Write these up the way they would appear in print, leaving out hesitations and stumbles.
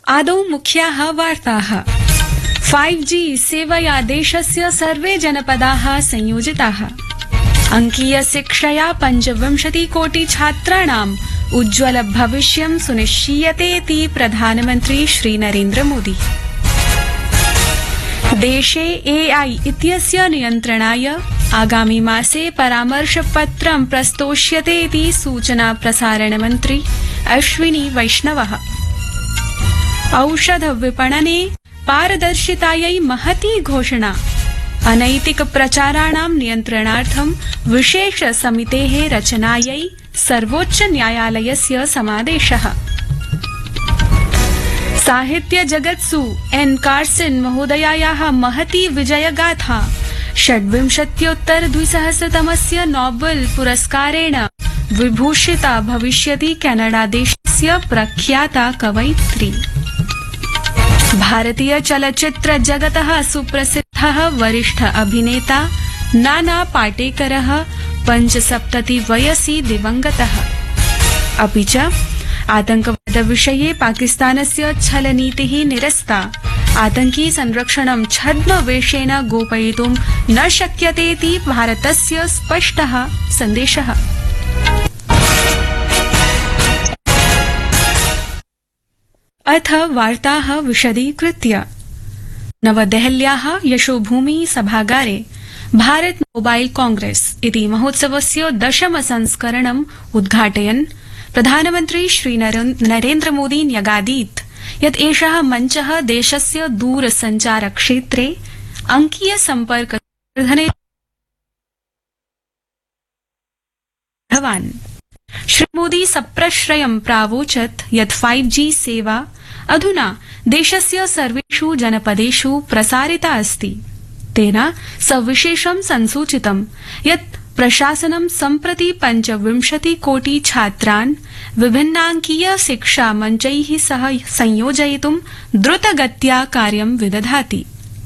आदौ मुख्याः वार्ताः। 5G सेवया देशस्य सर्वे जनपदाः संयोजिताः। अंकीय शिक्षया 25 कोटि छात्राणाम् उज्ज्वल भविष्यं सुनिश्चीयतेति प्रधानमन्त्री श्री नरेन्द्र मोदी। देशे AI इत्यस्य नियन्त्रणाय आगामि मासे परामर्शपत्रं प्रस्तोष्यतेति सूचना प्रसारण मन्त्री अश्विनी वैष्णवः। औषध विपणने पारदर्शितायै महती घोषणा। अनैतिक प्रचाराणां नियन्त्रणार्थं विशेष समितेः रचनायै सर्वोच्च न्यायालयस्य समादेशः। साहित्य जगत्सु एन कार्सन महोदयायाः महती विजयगाथा। 26-द्विसहस्रतमस्य नोबेल पुरस्कारेण विभूषिता भविष्यति कनाडा देशस्य प्रख्याता कवयित्री। भारतीय चलच्चित्र जगतः सुप्रसिद्धः वरिष्ठ अभिनेता नाना पाटेकरः 75 वयसि दिवंगतः। अपि च आतंकवाद विषये पाकिस्तानस्य छलनीतिः निरस्ता। आतंकी संरक्षणं छद्मवेषेण गोपयितुं न शक्यतेति भारतस्य स्पष्टः सन्देशः। अथ वार्ताः विशदीकृत्य। नवदेहल्याः यशोभूमि सभागारे भारत मोबाइल कांग्रेस इति महोत्सवस्य 10म संस्करणम् उद्घाटयन् प्रधानमन्त्री श्री नरेन्द्र मोदी न्यगादीत् यत् एषः मञ्चः देशस्य दूरसञ्चार क्षेत्रे अंकीय सम्पर्क वर्धने भवान्। श्री मोदी सप्रश्रयं प्रावोचत् यत् 5G सेवा अधुना देशस्य सर्वेषु जनपदेषु प्रसारिता अस्ति। तेन सविशेषं संसूचितं यत् प्रशासनं सम्प्रति 25 कोटि छात्रान् विभिन्नांकीय शिक्षा मञ्चैः सह संयोजयितुं द्रुतगत्या कार्यं विदधाति।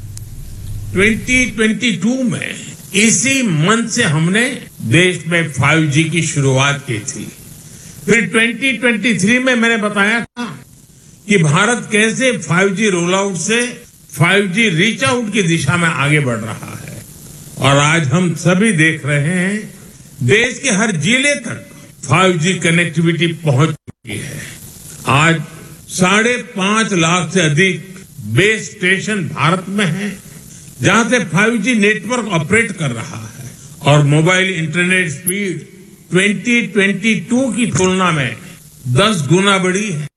2022 में इसी मन से हमने देश में 5G की शुरुआत की थी। फिर 2023 में मैंने बताया था कि भारत कैसे 5G रोल आउट से 5G रीच आउट की दिशा में आगे बढ़ रहा है। और आज हम सभी देख रहे हैं देश के हर जिले तक 5G कनेक्टिविटी पहुंच चुकी है। आज 5.5 लाख से अधिक बेस स्टेशन भारत में हैं, जहां से 5G नेटवर्क ऑपरेट कर रहा है और मोबाइल इंटरनेट स्पीड 2022 की तुलना में 10 गुना बढ़ी है।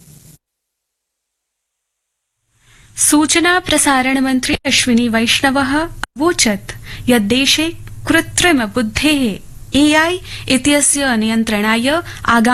सूचना प्रसारण मंत्री अश्विनी वैष्णवः अवोचत् यत् देशे कृत्रिम बुद्धेः AI इत्यस्य नियन्त्रणाय आगामि